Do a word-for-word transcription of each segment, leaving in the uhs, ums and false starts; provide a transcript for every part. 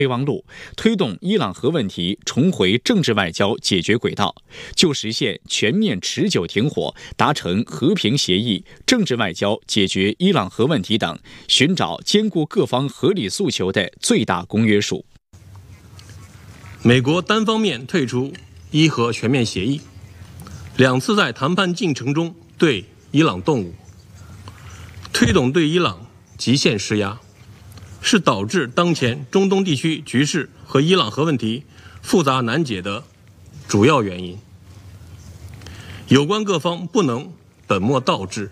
备忘录，推动伊朗核问题重回政治外交解决轨道，就实现全面持久停火、达成和平协议、政治外交解决伊朗核问题等，寻找兼顾各方合理诉求的最大公约数。 美国单方面退出伊核全面协议，两次在谈判进程中对伊朗动武，推动对伊朗极限施压，是导致当前中东地区局势和伊朗核问题复杂难解的主要原因。有关各方不能本末倒置。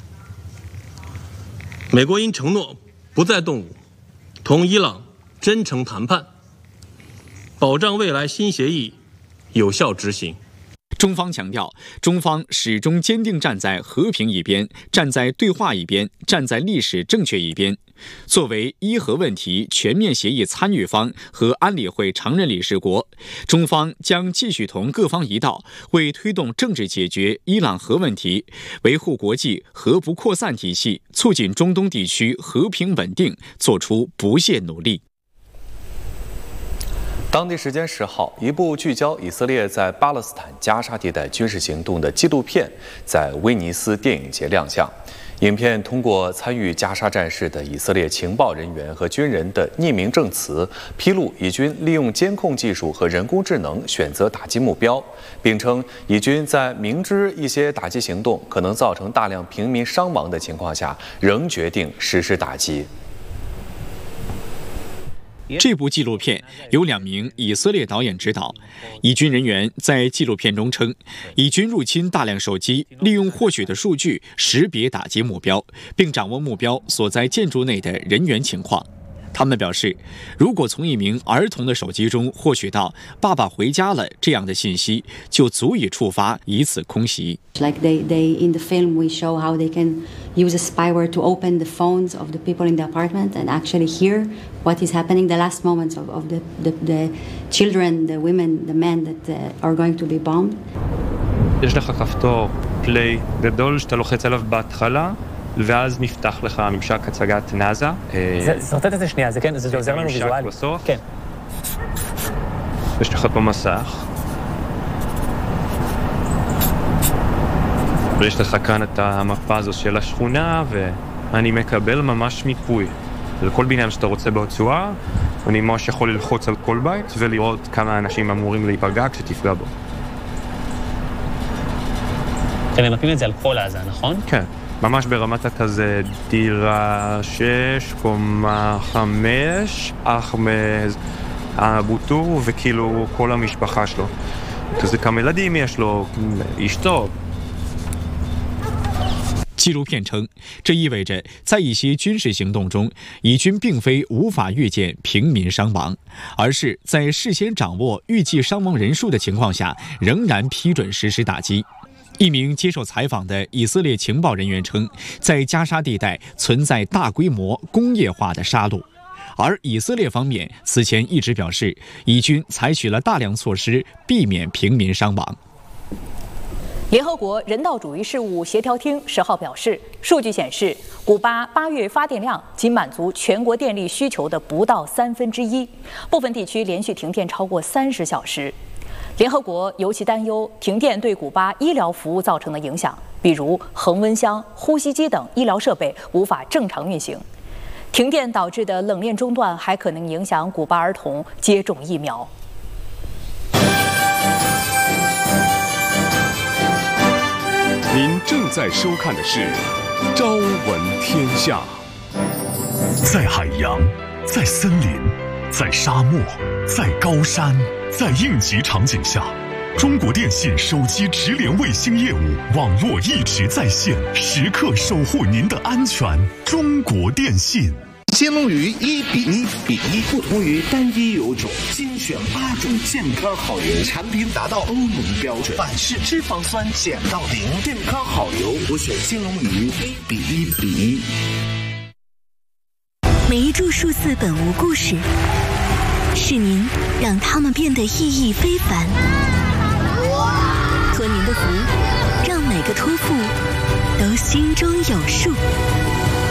美国应承诺不再动武，同伊朗真诚谈判，保障未来新协议有效执行。 中方强调，中方始终坚定站在和平一边，站在对话一边，站在历史正确一边。作为伊核问题全面协议参与方和安理会常任理事国，中方将继续同各方一道，为推动政治解决伊朗核问题、维护国际核不扩散体系、促进中东地区和平稳定做出不懈努力。 当地时间十号，一部聚焦以色列在巴勒斯坦加沙地带军事行动的纪录片在威尼斯电影节亮相。影片通过参与加沙战事的以色列情报人员和军人的匿名证词，披露以军利用监控技术和人工智能选择打击目标，并称以军在明知一些打击行动可能造成大量平民伤亡的情况下，仍决定实施打击。 这部纪录片由两名以色列导演执导。以军人员在纪录片中称，以军入侵大量手机，利用获取的数据识别打击目标，并掌握目标所在建筑内的人员情况。他们表示，如果从一名儿童的手机中获取到“爸爸回家了”这样的信息，就足以触发一次空袭。 Like they, they in the film, we show how they can use a spyware to open the phones of the people in the apartment and actually hear what is happening, the last moments of, of the, the, the children, the women, the men that uh, are going to be bombed. יש לך כפתור פליי גדול שאתה לוחץ עליו בהתחלה, ואז נפתח לך ממשק הצגת נאזה. סרטט את זה שנייה, זה כן, זה עוזר לנו ויזואלי. בסוף. כן. יש לך פה מסך. ויש לך כאן את המפה הזו של השכונה, ואני מקבל ממש מיפוי. לכל בניין שאתה רוצה ברצועה, אני ממש יכול ללחוץ על כל בית ולראות כמה אנשים אמורים להיפגע כשתפגע בו. אתם ממפים את זה על כל עזה, נכון? כן. ממש ברמת הכזה דירה שש, קומה חמש, אחמד אבו-טור וכאילו כל המשפחה שלו. כזה כמה ילדים יש לו, אשתו. 纪录片称，这意味着在一些军事行动中，以军并非无法预见平民伤亡，而是在事先掌握预计伤亡人数的情况下，仍然批准实施打击。一名接受采访的以色列情报人员称，在加沙地带存在大规模工业化的杀戮，而以色列方面此前一直表示，以军采取了大量措施避免平民伤亡。 联合国人道主义事务协调厅十号表示，数据显示，古巴八月发电量仅满足全国电力需求的不到三分之一，部分地区连续停电超过三十小时。联合国尤其担忧停电对古巴医疗服务造成的影响，比如恒温箱、呼吸机等医疗设备无法正常运行。停电导致的冷链中断还可能影响古巴儿童接种疫苗。 您正在收看的是《朝闻天下》。在海洋，在森林，在沙漠，在高山，在应急场景下，中国电信手机直连卫星业务网络一直在线，时刻守护您的安全。中国电信。 金龙鱼一比一比一，不同于单一油种，精选八种健康好油，产品达到欧盟标准，反式脂肪酸减到零，健康好油，我选金龙鱼一比一比一。 每一注数字本无故事，是您让它们变得意义非凡。托您的福，让每个托付都心中有数。